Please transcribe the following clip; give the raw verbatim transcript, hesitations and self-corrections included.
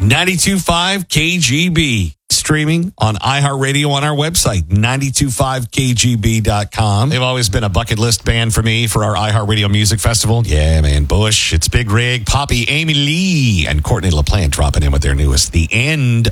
ninety-two point five K G B. Streaming on iHeartRadio on our website, nine two five K G B dot com. They've always been a bucket list band for me for our iHeartRadio Music Festival. Yeah, man. Bush, It's Big Rig, Poppy, Amy Lee, and Courtney LaPlante dropping in with their newest, The End